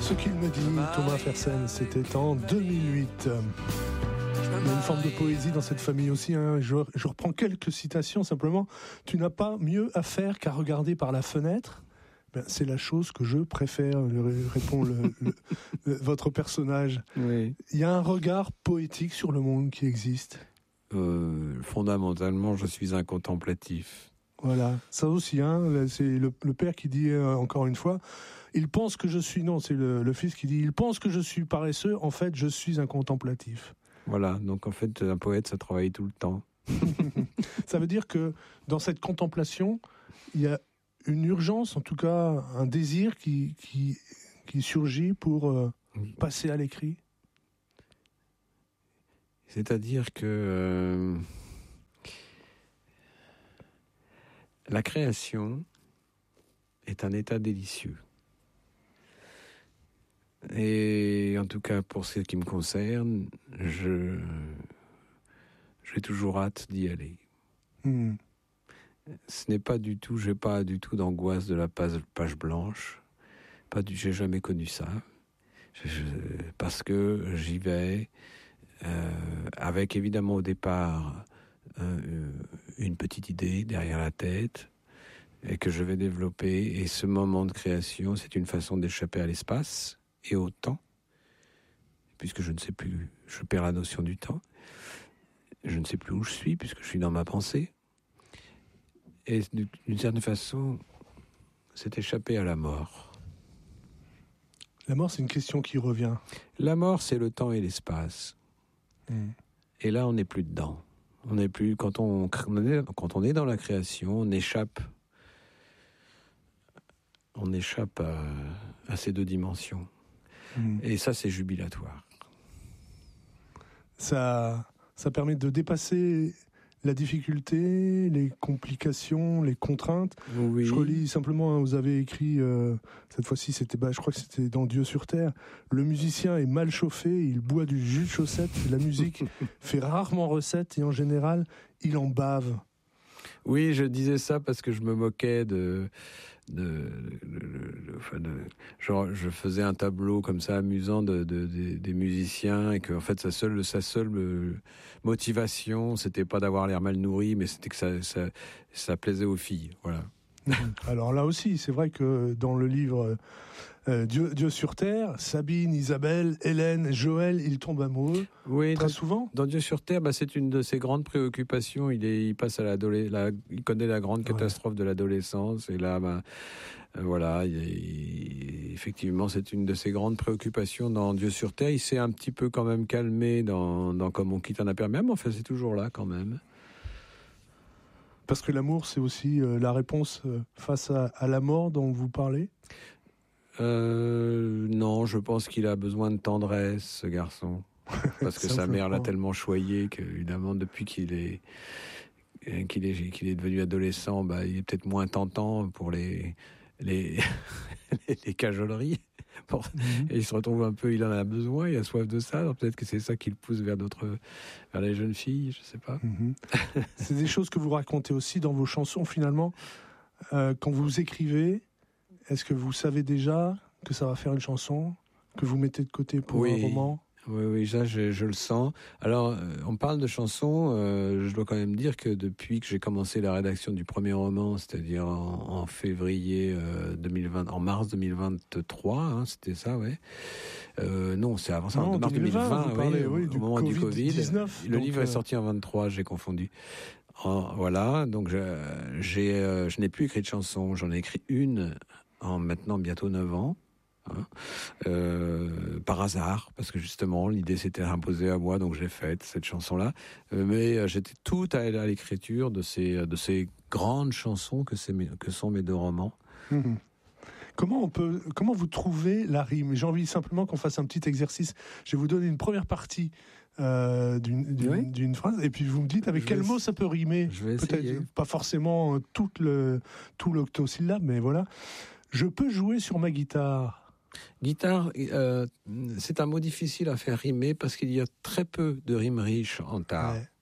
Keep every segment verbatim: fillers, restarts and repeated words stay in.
Ce qu'il me dit, Thomas Fersen, c'était en deux mille huit. Il y a une forme de poésie dans cette famille aussi. Hein. Je, je reprends quelques citations simplement. Tu n'as pas mieux à faire qu'à regarder par la fenêtre. Ben, c'est la chose que je préfère, répond le, le, le, votre personnage. Oui. Il y a un regard poétique sur le monde qui existe. Euh, fondamentalement, je suis un contemplatif. Voilà, ça aussi, hein, c'est le, le père qui dit euh, encore une fois, il pense que je suis, non, c'est le, le fils qui dit, il pense que je suis paresseux, en fait, je suis un contemplatif. Voilà, donc en fait, un poète, ça travaille tout le temps. Ça veut dire que dans cette contemplation, il y a une urgence, en tout cas un désir qui, qui, qui surgit pour euh, passer à l'écrit. C'est-à-dire que euh, la création est un état délicieux. Et en tout cas, pour ce qui me concerne, je j'ai toujours hâte d'y aller. Mmh. Ce n'est pas du tout, j'ai pas du tout d'angoisse de la page, page blanche. Pas du, j'ai jamais connu ça. Je, je, parce que j'y vais euh, avec évidemment au départ euh, une petite idée derrière la tête et que je vais développer. Et ce moment de création, c'est une façon d'échapper à l'espace et au temps, puisque je ne sais plus, je perds la notion du temps. Je ne sais plus où je suis, puisque je suis dans ma pensée. Et d'une certaine façon, c'est échapper à la mort. La mort, c'est une question qui revient. La mort, c'est le temps et l'espace. Mmh. Et là, on n'est plus dedans. On n'est plus, quand on, quand on est dans la création, on échappe, on échappe à, à ces deux dimensions. Mmh. Et ça, c'est jubilatoire. Ça, ça permet de dépasser la difficulté, les complications, les contraintes. Oui. Je relis simplement, hein, vous avez écrit, euh, cette fois-ci, c'était, bah, je crois que c'était dans Dieu sur Terre. Le musicien est mal chauffé, il boit du jus de chaussette, la musique fait rarement recette et en général, il en bave. Oui, je disais ça parce que je me moquais de... de, de, de, de, enfin de genre, je faisais un tableau comme ça amusant de, de, de des musiciens et que en fait sa seule sa seule motivation c'était pas d'avoir l'air mal nourri, mais c'était que ça ça ça plaisait aux filles, voilà. Alors là aussi, c'est vrai que dans le livre euh, Dieu, Dieu sur Terre, Sabine, Isabelle, Hélène, Joël, ils tombent amoureux. Oui, très dans, souvent. Dans Dieu sur Terre, bah, c'est une de ses grandes préoccupations. Il est, il passe à l'adolescence, il connaît la grande catastrophe ouais. de l'adolescence, et là, bah, euh, voilà, il, il, effectivement, c'est une de ses grandes préoccupations dans Dieu sur Terre. Il s'est un petit peu quand même calmé dans, dans Comme on quitte un imperméable, mais enfin, c'est toujours là quand même. Parce que l'amour, c'est aussi euh, la réponse euh, face à, à la mort dont vous parlez. Euh, non, je pense qu'il a besoin de tendresse, ce garçon. Parce que sa mère l'a tellement choyé qu'évidemment, depuis qu'il est, qu'il est, qu'il est devenu adolescent, bah, il est peut-être moins tentant pour les, les, les cajoleries. Bon, mm-hmm. Et il se retrouve un peu, il en a besoin, il a soif de ça. Alors peut-être que c'est ça qui le pousse vers d'autres, vers les jeunes filles, je sais pas. Mm-hmm. C'est des choses que vous racontez aussi dans vos chansons, finalement. Euh, quand vous écrivez, est-ce que vous savez déjà que ça va faire une chanson que vous mettez de côté pour oui. un roman? Oui, oui, ça, je, je le sens. Alors, euh, on parle de chansons. Euh, je dois quand même dire que depuis que j'ai commencé la rédaction du premier roman, c'est-à-dire en, en février euh, deux mille vingt, en mars deux mille vingt-trois, hein, c'était ça, ouais. Euh, non, c'est avant ça, non, en mars deux mille vingt, vous parlez, oui, oui, du au moment COVID du Covid. dix-neuf, Le donc livre euh... est sorti en vingt-trois, j'ai confondu. En, voilà, donc je, j'ai, euh, je n'ai plus écrit de chansons. J'en ai écrit une en maintenant bientôt neuf ans. Hein, euh, par hasard, parce que justement l'idée s'était imposée à moi, donc j'ai fait cette chanson-là. Euh, mais euh, j'étais tout à, à l'écriture de ces de ces grandes chansons que c'est mes, que sont mes deux romans. Mmh. Comment on peut, comment vous trouvez la rime? J'ai envie simplement qu'on fasse un petit exercice. Je vais vous donner une première partie euh, d'une, d'une, oui. d'une phrase, et puis vous me dites avec je quel mot ça peut rimer. Je vais Peut-être essayer. Pas forcément tout le tout l'octosyllabe, mais voilà. Je peux jouer sur ma guitare. Guitare, euh, c'est un mot difficile à faire rimer parce qu'il y a très peu de rimes riches en tare. Ouais.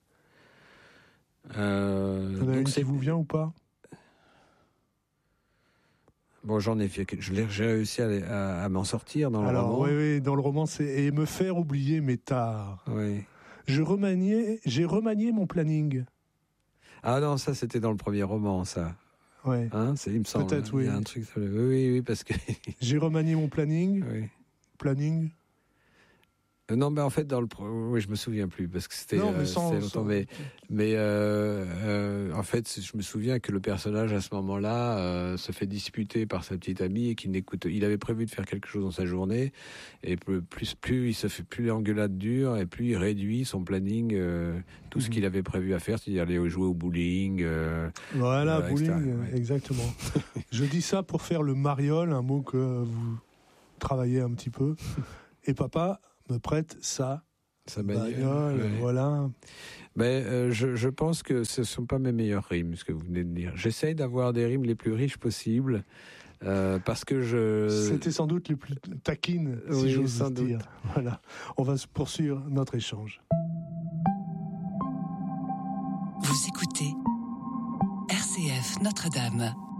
Euh, donc c'est... vous vient ou pas? Bon, j'en ai fait, je l'ai, j'ai réussi à, à, à m'en sortir dans le Alors, roman. oui, oui, dans le roman, c'est et me faire oublier mes tares. Oui. Je remaniais, j'ai remanié mon planning. Ah non, ça c'était dans le premier roman, ça. Ouais. Hein, c'est, il me semble. Peut-être, hein, oui. Il y a un truc. Oui, oui, oui, parce que. J'ai remanié mon planning. Oui. Planning. Euh, non, mais en fait, dans le, pro... oui, je me souviens plus parce que c'était, non, mais euh, sans, c'était longtemps. sans... Mais, mais euh, euh, en fait, je me souviens que le personnage à ce moment-là euh, se fait disputer par sa petite amie et qu'il n'écoute. Il avait prévu de faire quelque chose dans sa journée et plus, plus, plus il se fait, plus l'engueulade dure et plus il réduit son planning, euh, tout ce mmh. qu'il avait prévu à faire, c'est-à-dire aller jouer au bowling. Euh, voilà, euh, bowling, ouais. Exactement. Je dis ça pour faire le mariole, un mot que vous travaillez un petit peu. Et papa me prête ça. Sa bagnole, bagnole, ouais. Voilà. Ben, euh, je, je pense que ce ne sont pas mes meilleures rimes, ce que vous venez de dire. J'essaye d'avoir des rimes les plus riches possibles, euh, parce que je... C'était sans doute les plus taquines, si oui, j'ose sans dire. doute. Voilà. On va poursuivre notre échange. Vous écoutez R C F Notre-Dame.